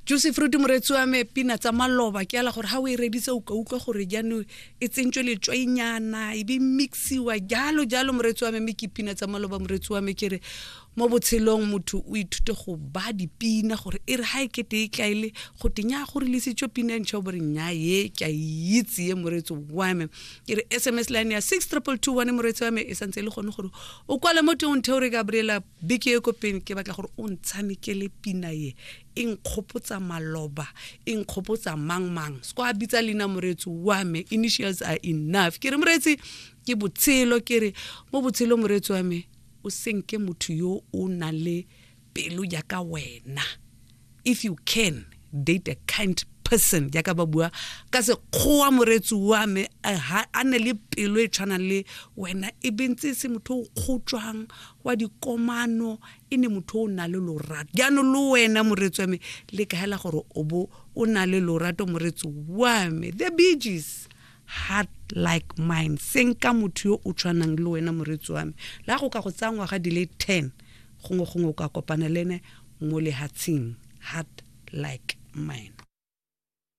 Joseph Fruity moretsi wa me pina tsa maloba ke ala gore ha o e reditse o ka utlwa gore jano e tsentswe le tswainyana e be mixiwa jalo moretsi wa me me ke pina tsa maloba moretsi wa me kere mo botshelong motho o ithute go ba dipina gore e re ha e kete e tlaile go tenya gore le setsho pina ntšha bore nya ye ke itse ye moretsi wa me kere SMS line ya 62221 moretsi wa me e santse le gone gore o kwala mo teng Theory Gabriela bike e kopeng ke batla gore o ntshamekele pina ye inkgopotsa maloba inkgopotsa mang skwa bitsa lena moretsi wa me initials are enough kere moretsi ke botshelo kere mo botshelo moretsi wa me o senke motho yo o na le pelo ya ka wena. If you can date a kind person ya ka ba bua ka se khoa moretsi wa me a ne le pelo e tshwana le wena e bentse se motho o khotswang wa dikomano e ne motho o na le lorato ya no le wena moretsi wa me le ka hela gore o na le lorato moretsi wa me. The Bee Gees, Heart Like Mine, senka motho yo o tshwanang le wena moretsi wa me la go ka go tsangwa ga di le 10 gongwe ka kopana lene mo lehatsing Heart Like Mine.